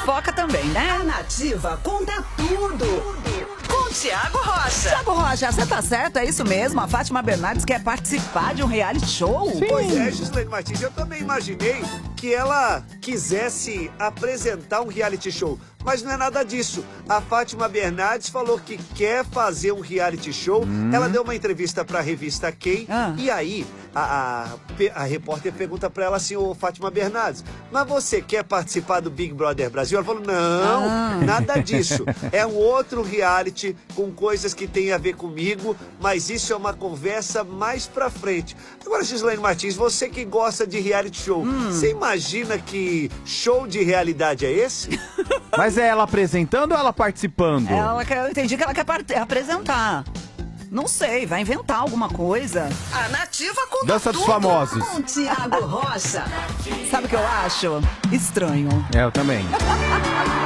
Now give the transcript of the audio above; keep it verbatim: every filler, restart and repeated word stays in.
fofoca também, né? A Nativa conta tudo. Com Tiago Rocha. Tiago Rocha, você tá certo? É isso mesmo? A Fátima Bernardes quer participar de um reality show? Sim. Pois é, Gislaine Martins, eu também imaginei que ela quisesse apresentar um reality show. Mas não é nada disso. A Fátima Bernardes falou que quer fazer um reality show. Hum. Ela deu uma entrevista para a revista Quem. Ah. E aí, a, a, a repórter pergunta para ela assim, ô Fátima Bernardes, mas você quer participar do Big Brother Brasil? Ela falou, não, ah. nada disso. É um outro reality com coisas que tem a ver comigo, mas isso é uma conversa mais pra frente. Agora, Gislaine Martins, você que gosta de reality show, hum. você imagina que show de realidade é esse? Mas é ela apresentando ou ela participando? Ela, eu entendi que ela quer apresentar. Não sei, vai inventar alguma coisa. A Nativa conta Dança tudo dos Famosos. Com Tiago Rocha. Sabe o que eu acho? Estranho. É, eu também.